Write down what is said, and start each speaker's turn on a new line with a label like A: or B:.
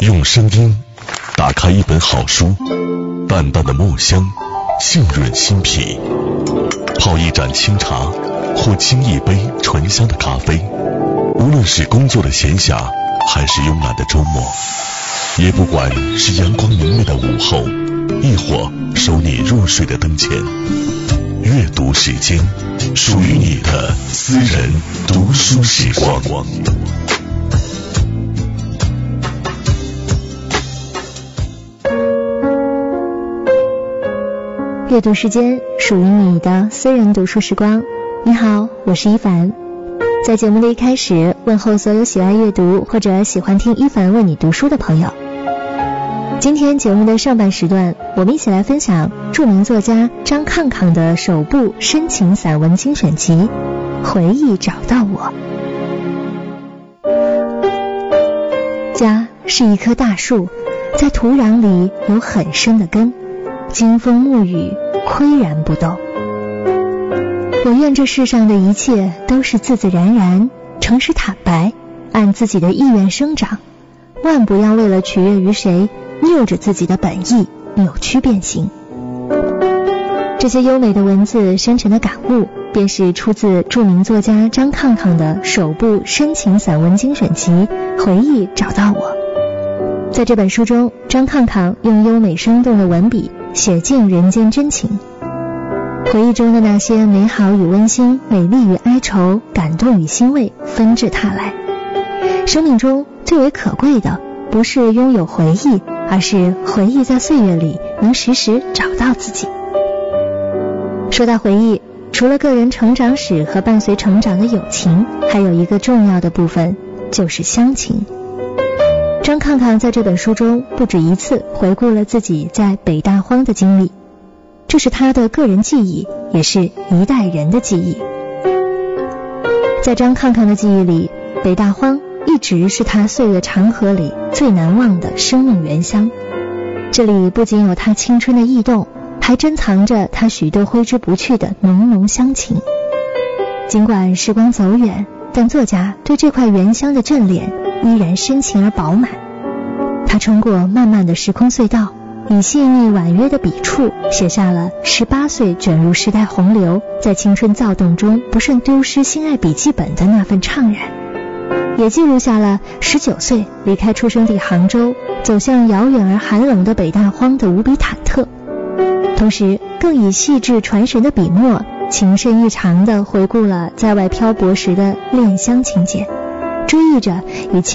A: 用声音打开一本好书，淡淡的墨香沁润心脾，泡一盏清茶或沏一杯醇香的咖啡，无论是工作的闲暇还是慵懒的周末，也不管是阳光明媚的午后，亦或收你入睡的灯前，阅读时间，属于你的私人读书时光。
B: 阅读时间，属于你的私人读书时光。你好，我是一凡。在节目的一开始，问候所有喜爱阅读或者喜欢听一凡为你读书的朋友。今天节目的上半时段，我们一起来分享著名作家张抗抗的首部深情散文精选集《回忆找到我》。家是一棵大树，在土壤里有很深的根，经风沐雨，岿然不动。我愿这世上的一切都是自自然然，诚实坦白，按自己的意愿生长，万不要为了取悦于谁，拗着自己的本意，扭曲变形。这些优美的文字，深沉的感悟，便是出自著名作家张抗抗的首部深情散文精选集《回忆找到我》。在这本书中，张抗抗用优美生动的文笔写尽人间真情，回忆中的那些美好与温馨，美丽与哀愁，感动与欣慰，纷至沓来。生命中最为可贵的，不是拥有回忆，而是回忆在岁月里能时时找到自己。说到回忆，除了个人成长史和伴随成长的友情，还有一个重要的部分，就是乡情。张抗抗在这本书中不止一次回顾了自己在北大荒的经历，这是他的个人记忆，也是一代人的记忆。在张抗抗的记忆里，北大荒一直是他岁月长河里最难忘的生命原乡。这里不仅有他青春的异动，还珍藏着他许多挥之不去的浓浓乡情。尽管时光走远，但作家对这块原乡的眷恋依然深情而饱满。他穿过漫漫的时空隧道，以细腻婉约的笔触写下了18岁卷入时代洪流，在青春躁动中不慎丢失心爱笔记本的那份怅然，也记录下了19岁离开出生地杭州，走向遥远而寒冷的北大荒的无比忐忑。同时更以细致传神的笔墨，情深意长地回顾了在外漂泊时的恋乡情节，追忆着与